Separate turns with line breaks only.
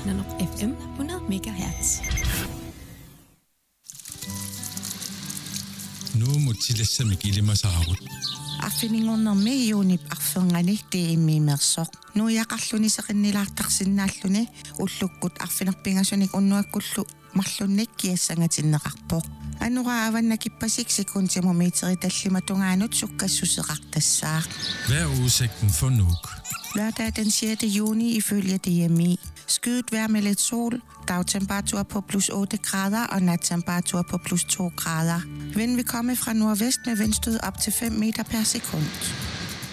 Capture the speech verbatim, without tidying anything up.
Nanok F M hundrede megahertz.
Nu mutsilassa mikilimasaarut.
Affiningunermi iunip arferngani tiimmiimersoq. Nu yaqarluniseqinnilaartarsinnaalluni ullukkut arfinerpingasunik unnuakkullu marlunnik kiassangatinneqarpoq. Anura avannakipasik sekundtimumiteri tallimatungaanut sukkassuseqartassaaq.
Hvad er udsigten for Nuuk?
Lørdag den sjette juni ifølge D M I. Skyet vejr med lidt sol, dagtemperatur på plus otte grader og nattemperatur på plus to grader. Vind vil komme fra nordvest med vindstød op til fem meter per sekund.